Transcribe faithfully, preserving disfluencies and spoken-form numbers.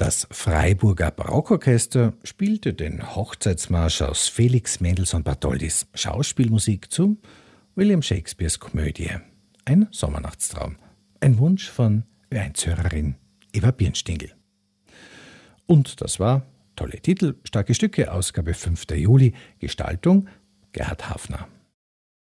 Das Freiburger Barockorchester spielte den Hochzeitsmarsch aus Felix Mendelssohn Bartholdys Schauspielmusik zu William Shakespeares Komödie Ein Sommernachtstraum. Ein Wunsch von Ö eins-Hörerin Eva Birnstingel. Und das war Tolle Titel, starke Stücke, Ausgabe fünfter Juli, Gestaltung Gerhard Hafner.